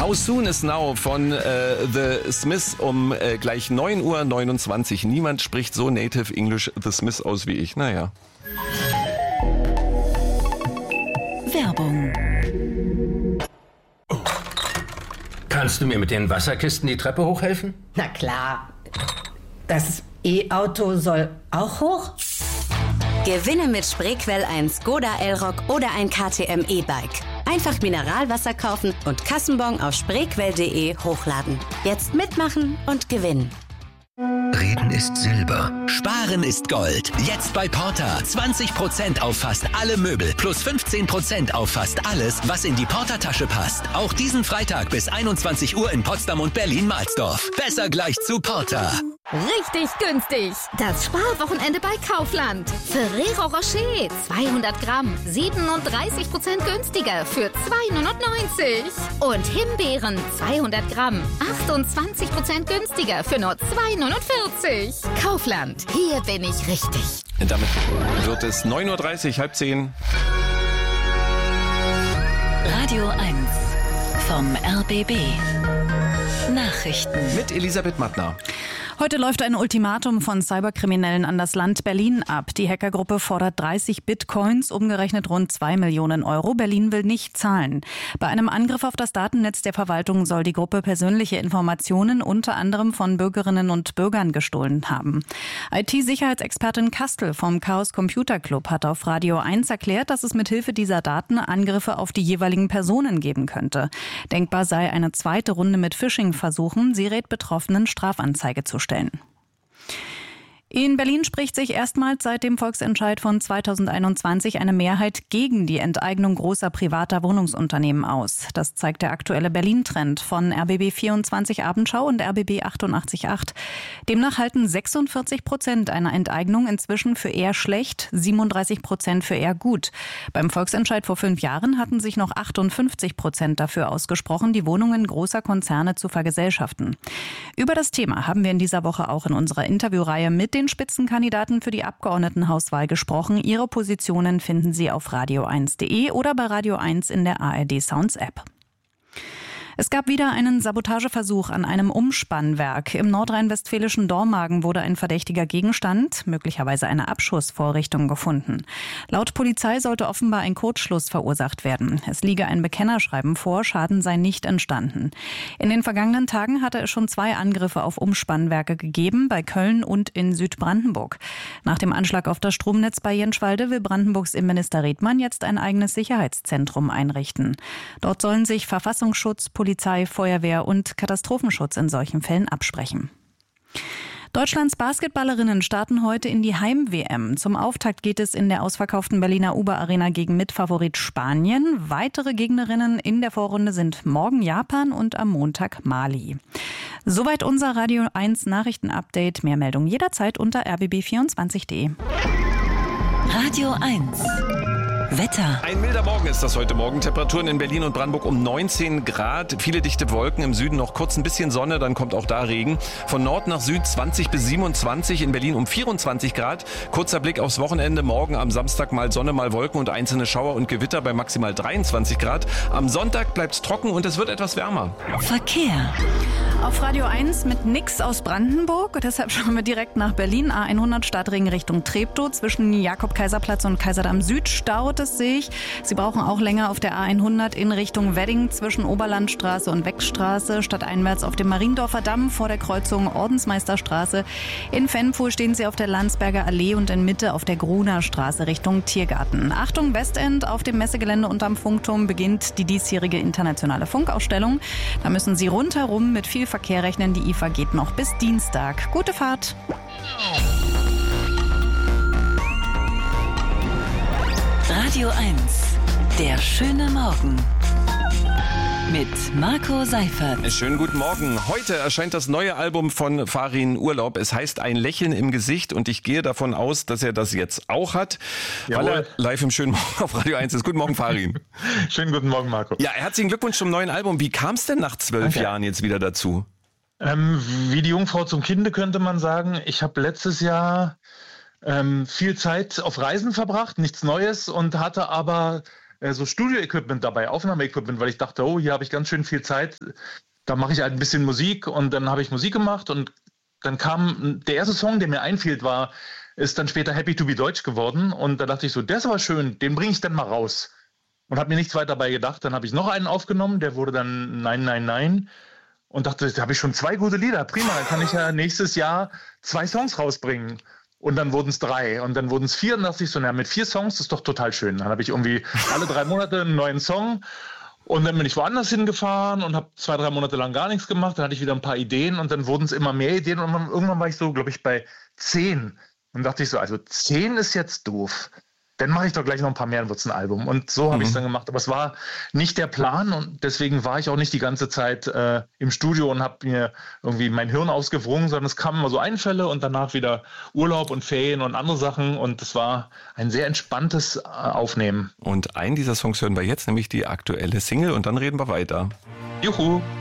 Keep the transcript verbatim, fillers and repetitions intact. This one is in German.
How Soon Is Now von äh, The Smiths um äh, gleich neun Uhr neunundzwanzig. Niemand spricht so Native English The Smiths aus wie ich. Naja. Werbung. Kannst du mir mit den Wasserkisten die Treppe hochhelfen? Na klar. Das E-Auto soll auch hoch? Gewinne mit Spreequell ein Skoda Elroq oder ein K T M E-Bike. Einfach Mineralwasser kaufen und Kassenbon auf spreequell punkt de hochladen. Jetzt mitmachen und gewinnen. Reden ist Silber, Sparen ist Gold. Jetzt bei Porter. zwanzig Prozent auf fast alle Möbel plus fünfzehn Prozent auf fast alles, was in die Porter-Tasche passt. Auch diesen Freitag bis einundzwanzig Uhr in Potsdam und Berlin-Mahlsdorf. Besser gleich zu Porter. Richtig günstig. Das Sparwochenende bei Kaufland. Ferrero Rocher zweihundert Gramm, siebenunddreißig Prozent günstiger für zwei neunundneunzig. Und Himbeeren zweihundert Gramm, achtundzwanzig Prozent günstiger für nur zwei neunundvierzig. Kaufland, hier bin ich richtig. Damit wird es neun Uhr dreißig, halb zehn. Radio eins vom R B B. Nachrichten. Mit Elisabeth Mattner. Heute läuft ein Ultimatum von Cyberkriminellen an das Land Berlin ab. Die Hackergruppe fordert dreißig Bitcoins, umgerechnet rund zwei Millionen Euro. Berlin will nicht zahlen. Bei einem Angriff auf das Datennetz der Verwaltung soll die Gruppe persönliche Informationen unter anderem von Bürgerinnen und Bürgern gestohlen haben. I T-Sicherheitsexpertin Kastel vom Chaos Computer Club hat auf Radio eins erklärt, dass es mithilfe dieser Daten Angriffe auf die jeweiligen Personen geben könnte. Denkbar sei eine zweite Runde mit Phishing-Versuchen. Sie rät Betroffenen, Strafanzeige zu stellen. In Berlin spricht sich erstmals seit dem Volksentscheid von zweitausendeinundzwanzig eine Mehrheit gegen die Enteignung großer privater Wohnungsunternehmen aus. Das zeigt der aktuelle Berlin-Trend von R B B vierundzwanzig Abendschau und R B B achtundachtzig Komma acht. Demnach halten sechsundvierzig Prozent einer Enteignung inzwischen für eher schlecht, siebenunddreißig Prozent für eher gut. Beim Volksentscheid vor fünf Jahren hatten sich noch achtundfünfzig Prozent dafür ausgesprochen, die Wohnungen großer Konzerne zu vergesellschaften. Über das Thema haben wir in dieser Woche auch in unserer Interviewreihe mit den Spitzenkandidaten für die Abgeordnetenhauswahl gesprochen. Ihre Positionen finden Sie auf radio eins punkt de oder bei Radio eins in der A R D Sounds App. Es gab wieder einen Sabotageversuch an einem Umspannwerk. Im nordrhein-westfälischen Dormagen wurde ein verdächtiger Gegenstand, möglicherweise eine Abschussvorrichtung, gefunden. Laut Polizei sollte offenbar ein Kurzschluss verursacht werden. Es liege ein Bekennerschreiben vor, Schaden sei nicht entstanden. In den vergangenen Tagen hatte es schon zwei Angriffe auf Umspannwerke gegeben, bei Köln und in Südbrandenburg. Nach dem Anschlag auf das Stromnetz bei Jenschwalde will Brandenburgs Innenminister Redmann jetzt ein eigenes Sicherheitszentrum einrichten. Dort sollen sich Verfassungsschutz, Polizei, Feuerwehr und Katastrophenschutz in solchen Fällen absprechen. Deutschlands Basketballerinnen starten heute in die Heim-W M. Zum Auftakt geht es in der ausverkauften Berliner Uber-Arena gegen Mitfavorit Spanien. Weitere Gegnerinnen in der Vorrunde sind morgen Japan und am Montag Mali. Soweit unser Radio eins Nachrichten-Update. Mehr Meldungen jederzeit unter r b b vierundzwanzig punkt de. Radio eins. Wetter. Ein milder Morgen ist das heute Morgen. Temperaturen in Berlin und Brandenburg um neunzehn Grad. Viele dichte Wolken, im Süden noch kurz ein bisschen Sonne, dann kommt auch da Regen. Von Nord nach Süd zwanzig bis siebenundzwanzig, in Berlin um vierundzwanzig Grad. Kurzer Blick aufs Wochenende. Morgen am Samstag mal Sonne, mal Wolken und einzelne Schauer und Gewitter bei maximal dreiundzwanzig Grad. Am Sonntag bleibt es trocken und es wird etwas wärmer. Verkehr. Auf Radio eins mit nix aus Brandenburg. Deshalb schauen wir direkt nach Berlin. A hundert Startring Richtung Treptow. Zwischen Jakob-Kaiser-Platz und Kaiserdamm Süd staut es sich. Sie brauchen auch länger auf der A hundert in Richtung Wedding zwischen Oberlandstraße und Wechstraße. Stadteinwärts auf dem Mariendorfer Damm vor der Kreuzung Ordensmeisterstraße. In Fennfuhr stehen Sie auf der Landsberger Allee und in Mitte auf der Gruner Straße Richtung Tiergarten. Achtung, Westend, auf dem Messegelände unterm Funkturm beginnt die diesjährige internationale Funkausstellung. Da müssen Sie rundherum mit viel Verkehr rechnen. Die I F A geht noch bis Dienstag. Gute Fahrt! Radio eins. Der schöne Morgen. Mit Marco Seifert. Schönen guten Morgen. Heute erscheint das neue Album von Farin Urlaub. Es heißt Ein Lächeln im Gesicht und ich gehe davon aus, dass er das jetzt auch hat, Jawohl. Weil er live im Schönen Morgen auf Radio eins ist. Guten Morgen, Farin. Schönen guten Morgen, Marco. Ja, herzlichen Glückwunsch zum neuen Album. Wie kam es denn nach zwölf Danke. Jahren jetzt wieder dazu? Ähm, wie die Jungfrau zum Kinde könnte man sagen. Ich habe letztes Jahr ähm, viel Zeit auf Reisen verbracht, nichts Neues, und hatte aber äh, so Studio-Equipment dabei, Aufnahme-Equipment, weil ich dachte, oh, hier habe ich ganz schön viel Zeit. Da mache ich halt ein bisschen Musik und dann habe ich Musik gemacht und dann kam, der erste Song, der mir einfiel, war, ist dann später Happy to be Deutsch geworden und da dachte ich so, der ist aber schön, den bringe ich dann mal raus. Und habe mir nichts weiter dabei gedacht. Dann habe ich noch einen aufgenommen, der wurde dann Nein, Nein, Nein. Und dachte, da habe ich schon zwei gute Lieder. Prima, dann kann ich ja nächstes Jahr zwei Songs rausbringen. Und dann wurden es drei. Und dann wurden es vier. Und dachte ich so, na, mit vier Songs ist doch total schön. Dann habe ich irgendwie alle drei Monate einen neuen Song. Und dann bin ich woanders hingefahren und habe zwei, drei Monate lang gar nichts gemacht. Dann hatte ich wieder ein paar Ideen und dann wurden es immer mehr Ideen. Und irgendwann war ich so, glaube ich, bei zehn. Und dachte ich so, also zehn ist jetzt doof. Dann mache ich doch gleich noch ein paar mehr, dann wird es ein Album. Und so habe mhm. ich es dann gemacht. Aber es war nicht der Plan und deswegen war ich auch nicht die ganze Zeit äh, im Studio und habe mir irgendwie mein Hirn ausgewrungen, sondern es kamen immer so Einfälle und danach wieder Urlaub und Ferien und andere Sachen. Und es war ein sehr entspanntes äh, Aufnehmen. Und einen dieser Songs hören wir jetzt, nämlich die aktuelle Single und dann reden wir weiter. Juhu!